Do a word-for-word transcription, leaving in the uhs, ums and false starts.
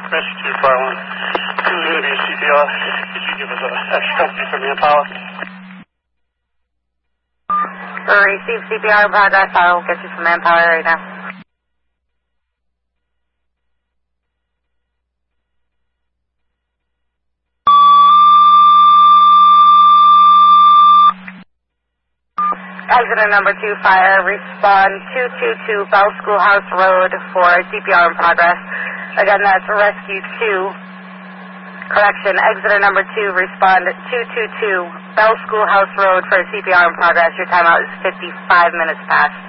Rescue five one two, going to be C P R. Could you give us a extra company for manpower? Receive C P R in progress. I'll get you some manpower right now. Exit number two, fire, respond two two two Bell Schoolhouse Road for C P R in progress. Again, that's rescue two. Correction, exit number two, respond two two two Bell Schoolhouse Road for C P R in progress. Your timeout is fifty-five minutes past.